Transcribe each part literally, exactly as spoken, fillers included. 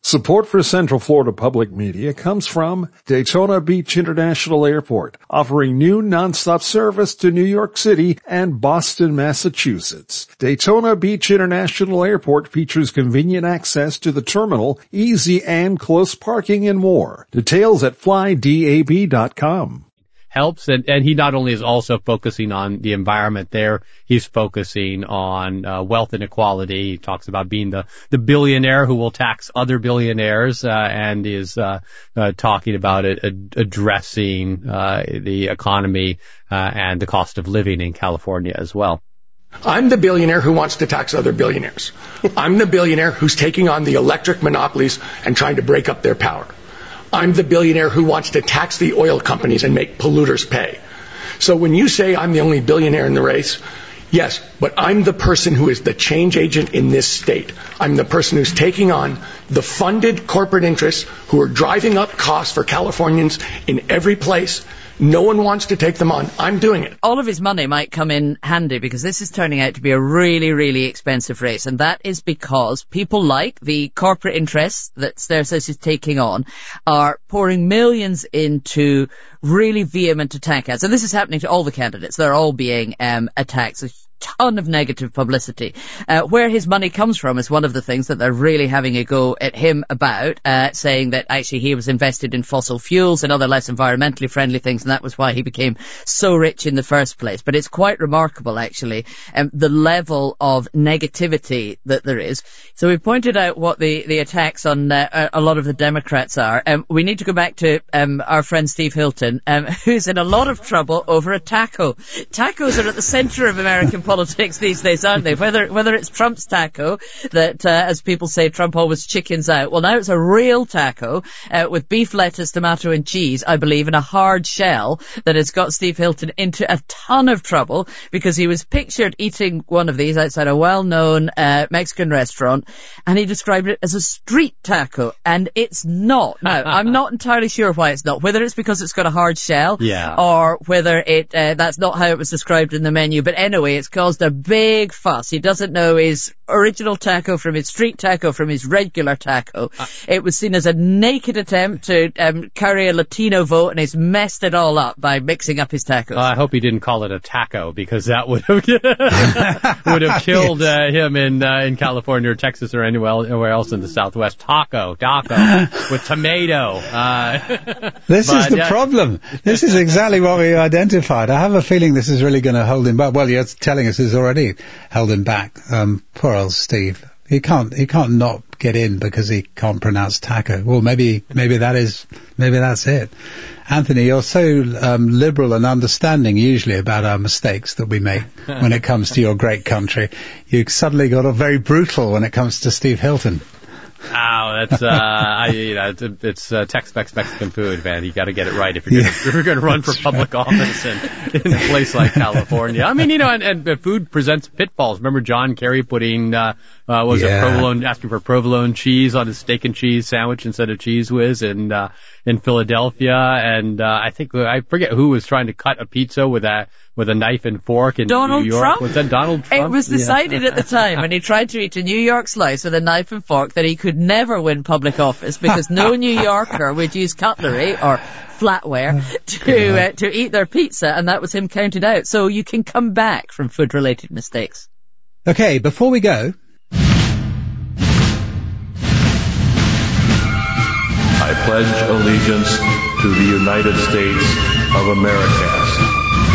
Support for Central Florida Public Media comes from Daytona Beach International Airport, offering new nonstop service to New York City and Boston, Massachusetts. Daytona Beach International Airport features convenient access to the terminal, easy and close parking, and more. Details at fly dab dot com. Helps, and, and he not only is also focusing on the environment there, he's focusing on uh, wealth inequality. He talks about being the, the billionaire who will tax other billionaires, uh, and is uh, uh, talking about it, ad- addressing uh, the economy uh, and the cost of living in California as well. I'm the billionaire who wants to tax other billionaires. I'm the billionaire who's taking on the electric monopolies and trying to break up their power. I'm the billionaire who wants to tax the oil companies and make polluters pay. So when you say I'm the only billionaire in the race, yes, but I'm the person who is the change agent in this state. I'm the person who's taking on the funded corporate interests who are driving up costs for Californians in every place. No one wants to take them on. I'm doing it. All of his money might come in handy because this is turning out to be a really, really expensive race. And that is because people like the corporate interests that Stearns is taking on are pouring millions into really vehement attack ads. And this is happening to all the candidates. They're all being um, attacked. So ton of negative publicity. Uh, where his money comes from is one of the things that they're really having a go at him about, uh, saying that actually he was invested in fossil fuels and other less environmentally friendly things, and that was why he became so rich in the first place. But it's quite remarkable, actually, um, the level of negativity that there is. So we pointed out what the, the attacks on uh, a lot of the Democrats are. Um, we need to go back to um, our friend Steve Hilton, um, who's in a lot of trouble over a taco. Tacos are at the centre of American politics these days, aren't they? Whether whether it's Trump's taco, that, uh, as people say, Trump always chickens out. Well, now it's a real taco uh, with beef, lettuce, tomato and cheese, I believe, in a hard shell that has got Steve Hilton into a ton of trouble because he was pictured eating one of these outside a well-known uh, Mexican restaurant, and he described it as a street taco, and it's not. Now, I'm not entirely sure why it's not, whether it's because it's got a hard shell, yeah, or whether it uh, that's not how it was described in the menu, but anyway, it's caused a big fuss. He doesn't know his original taco from his street taco from his regular taco. Uh, it was seen as a naked attempt to um, carry a Latino vote, and he's messed it all up by mixing up his tacos. Uh, I hope he didn't call it a taco, because that would have would have killed uh, him in uh, in California or Texas or anywhere anywhere else in the Southwest. Taco, taco with tomato. Uh, this but, is the uh, problem. This is exactly what we identified. I have a feeling this is really going to hold him back. Well, you're telling us it's already held him back. Um, poor old Steve. He can't, he can't not get in because he can't pronounce taco. Well, maybe, maybe that is, maybe that's it. Anthony, you're so um, liberal and understanding usually about our mistakes that we make when it comes to your great country. You suddenly got very brutal when it comes to Steve Hilton. Oh, that's, uh, I, you know, it's, it's uh, Tex-Mex Mexican food, man. You gotta get it right if you're gonna, yeah. if you're gonna run for public office in, in a place like California. I mean, you know, and, and food presents pitfalls. Remember John Kerry putting, uh, uh, was yeah. it provolone, asking for provolone cheese on his steak and cheese sandwich instead of Cheese Whiz in, uh, in Philadelphia. And, uh, I think, I forget who was trying to cut a pizza with a, with a knife and fork in Donald New York. Trump? Was that Donald Trump? It was decided yeah. at the time when he tried to eat a New York slice with a knife and fork that he could never win public office because no New Yorker would use cutlery or flatware to uh, to eat their pizza, and that was him counted out. So you can come back from food-related mistakes. Okay, before we go... I pledge allegiance to the United States of America.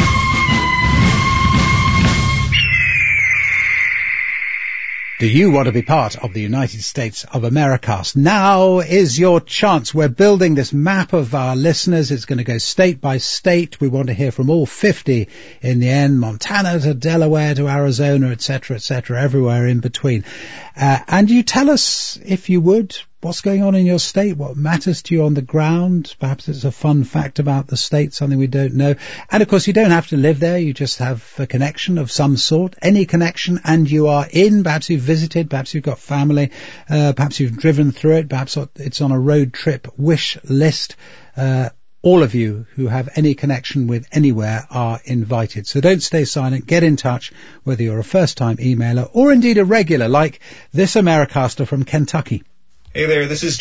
Do you want to be part of the United States of America? Now is your chance. We're building this map of our listeners. It's going to go state by state. We want to hear from all fifty in the end, Montana to Delaware to Arizona, et cetera, et cetera, everywhere in between. Uh, and you tell us, if you would, what's going on in your state, what matters to you on the ground. Perhaps it's a fun fact about the state, something we don't know. And of course, you don't have to live there. You just have a connection of some sort, any connection, and you are in. Perhaps you've visited, perhaps you've got family, uh, perhaps you've driven through it, perhaps it's on a road trip wish list. Uh, all of you who have any connection with anywhere are invited. So don't stay silent. Get in touch, whether you're a first-time emailer or indeed a regular, like this Americaster from Kentucky. Hey there, this is